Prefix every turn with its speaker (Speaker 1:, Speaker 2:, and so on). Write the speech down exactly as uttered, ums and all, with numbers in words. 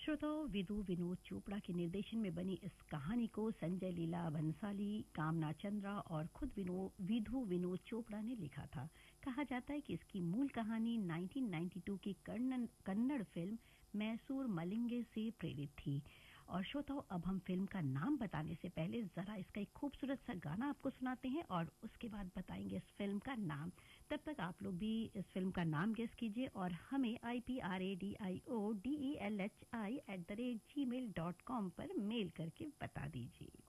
Speaker 1: श्रोताओं, विधु विनोद चोपड़ा के निर्देशन में बनी इस कहानी को संजय लीला भंसाली, कामना चंद्रा और खुद विनो, विधु विनोद चोपड़ा ने लिखा था। कहा जाता है कि इसकी मूल कहानी उन्नीस सौ बानवे की कन्नड़ फिल्म मैसूर मलिंगे से प्रेरित थी। और श्रोताओं, अब हम फिल्म का नाम बताने से पहले जरा इसका एक खूबसूरत सा गाना आपको सुनाते हैं और उसके बाद बताएंगे इस फिल्म का नाम। तब तक आप लोग भी इस फिल्म का नाम गेस कीजिए और हमें I P R A D I O D E L H I at the rate ji mail dot com पर मेल करके बता दीजिए।